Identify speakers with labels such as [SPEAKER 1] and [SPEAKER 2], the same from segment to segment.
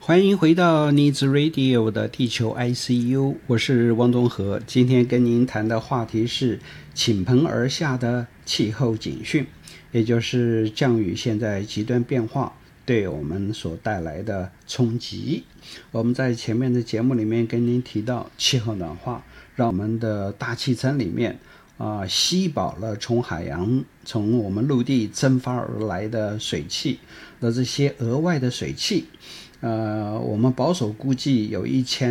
[SPEAKER 1] 欢迎回到 Needs Radio 的地球 ICU， 我是汪宗和。今天跟您谈的话题是倾盆而下的气候警讯，也就是降雨现在极端变化对我们所带来的冲击。我们在前面的节目里面跟您提到，气候暖化让我们的大气层里面吸饱了从海洋从我们陆地蒸发而来的水汽，那这些额外的水汽我们保守估计有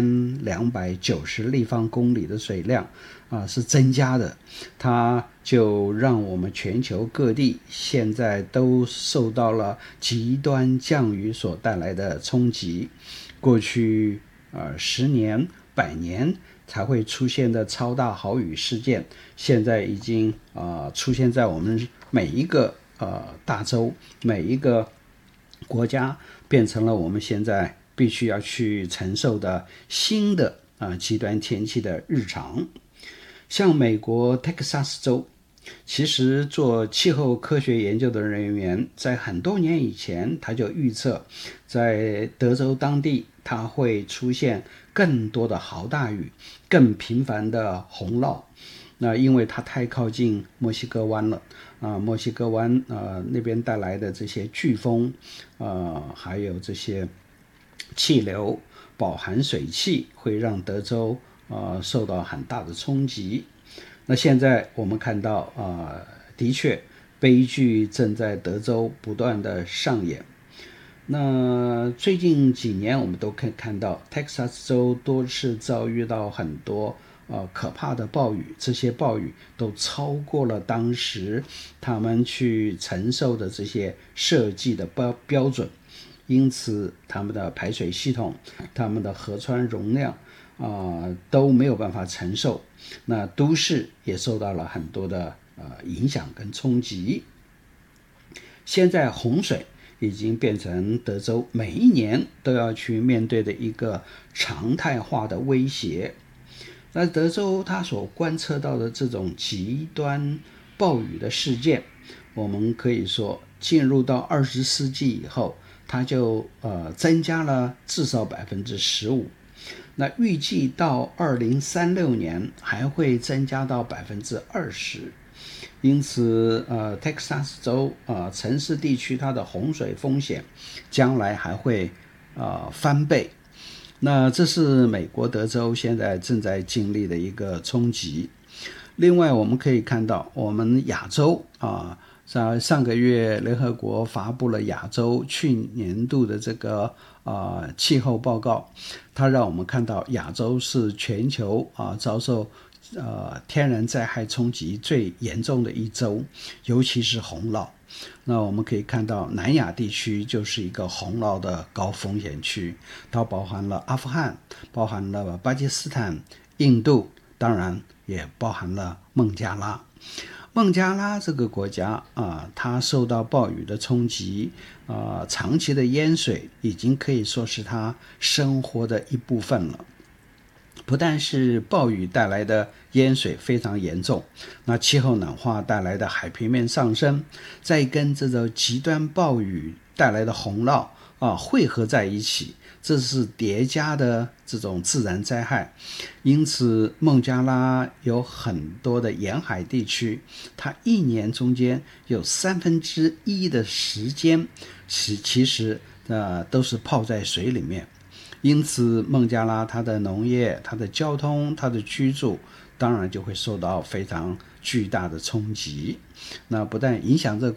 [SPEAKER 1] 1290立方公里的水量是增加的，它就让我们全球各地现在都受到了极端降雨所带来的冲击。过去10年、100年才会出现的超大豪雨事件，现在已经出现在我们每一个大洲、每一个国家，变成了我们现在必须要去承受的新的极端天气的日常。像美国 Texas 州，其实做气候科学研究的人员在很多年以前他就预测，在德州当地它会出现更多的豪大雨，更频繁的洪涝。那因为它太靠近墨西哥湾了墨西哥湾那边带来的这些飓风还有这些气流饱含水汽，会让德州受到很大的冲击。那现在我们看到的确悲剧正在德州不断的上演。那最近几年我们都可以看到 Texas 州多次遭遇到很多可怕的暴雨，这些暴雨都超过了当时他们去承受的这些设计的标准，因此他们的排水系统、他们的河川容量都没有办法承受，那都市也受到了很多的影响跟冲击。现在洪水已经变成德州每一年都要去面对的一个常态化的威胁。那德州它所观测到的这种极端暴雨的事件，我们可以说进入到20世纪以后，它就增加了至少 15%， 那预计到2036年还会增加到 20%。 因此Texas 州城市地区它的洪水风险将来还会翻倍。那这是美国德州现在正在经历的一个冲击。另外我们可以看到我们亚洲上个月联合国发布了亚洲去年度的这个气候报告，它让我们看到亚洲是全球遭受天然灾害冲击最严重的一州，尤其是洪涝。那我们可以看到南亚地区就是一个洪涝的高风险区，它包含了阿富汗，包含了巴基斯坦、印度，当然也包含了孟加拉。孟加拉这个国家它受到暴雨的冲击长期的淹水已经可以说是它生活的一部分了。不但是暴雨带来的淹水非常严重，那气候暖化带来的海平面上升，再跟这种极端暴雨带来的洪涝汇合在一起，这是叠加的这种自然灾害。因此孟加拉有很多的沿海地区，它一年中间有1/3的时间其实都是泡在水里面。因此孟加拉它的农业、它的交通、它的居住当然就会受到非常巨大的冲击。那不但影响这